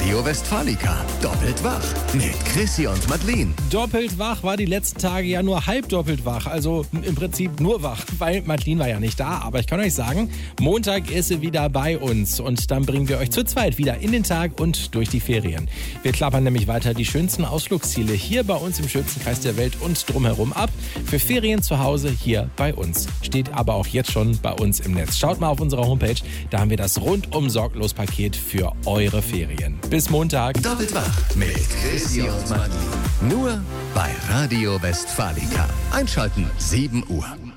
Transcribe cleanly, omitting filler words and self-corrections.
Radio Westfalica. Doppelt wach mit Chrissy und Madeleine. Doppelt wach war die letzten Tage ja nur halb doppelt wach. Also im Prinzip nur wach, weil Madeleine war ja nicht da. Aber ich kann euch sagen, Montag ist sie wieder bei uns. Und dann bringen wir euch zu zweit wieder in den Tag und durch die Ferien. Wir klappern nämlich weiter die schönsten Ausflugsziele hier bei uns im schönsten Kreis der Welt und drumherum ab. Für Ferien zu Hause hier bei uns. Steht aber auch jetzt schon bei uns im Netz. Schaut mal auf unserer Homepage. Da haben wir das rundum sorglos Paket für eure Ferien. Bis Montag. Doppelt wach mit Chrissy und Madeleine. Nur bei Radio Westfalica. Einschalten 7 Uhr.